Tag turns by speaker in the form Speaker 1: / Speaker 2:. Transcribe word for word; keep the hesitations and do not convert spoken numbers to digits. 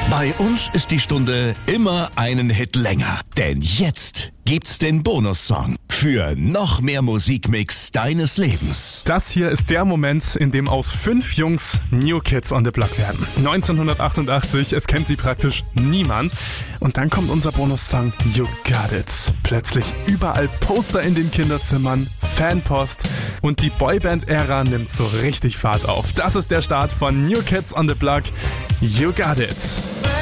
Speaker 1: Bei uns ist die Stunde immer einen Hit länger. Denn jetzt gibt's den Bonussong für noch mehr Musikmix deines Lebens.
Speaker 2: Das hier ist der Moment, in dem aus fünf Jungs New Kids on the Block werden. neunzehnhundertachtundachtzig, es kennt sie praktisch niemand. Und dann kommt unser Bonussong You Got It. Plötzlich überall Poster in den Kinderzimmern, Fanpost und die Boyband-Ära nimmt so richtig Fahrt auf. Das ist der Start von New Kids on the Block. You Got It.